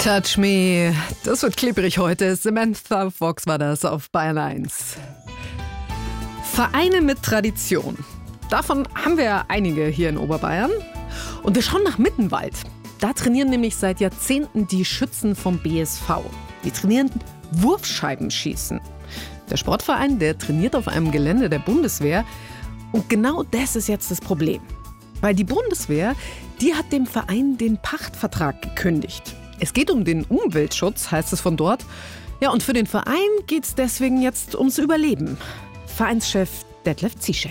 Touch Me, das wird klebrig heute. Samantha Fox war das auf Bayern 1. Vereine mit Tradition. Davon haben wir ja einige hier in Oberbayern. Und wir schauen nach Mittenwald. Da trainieren nämlich seit Jahrzehnten die Schützen vom BSV. Die trainieren Wurfscheibenschießen. Der Sportverein, der trainiert auf einem Gelände der Bundeswehr. Und genau das ist jetzt das Problem. Weil die Bundeswehr, die hat dem Verein den Pachtvertrag gekündigt. Es geht um den Umweltschutz, heißt es von dort. Ja, und für den Verein geht es deswegen jetzt ums Überleben. Vereinschef Detlef Zieschek.